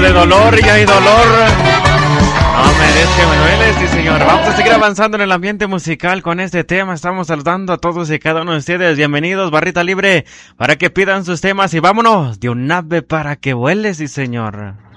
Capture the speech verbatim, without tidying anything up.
de dolor y hay dolor. No me des que me duele, sí señor. Vamos a seguir avanzando en el ambiente musical con este tema. Estamos saludando a todos y cada uno de ustedes. Bienvenidos, barrita libre, para que pidan sus temas y vámonos de un ave para que vuele, sí señor.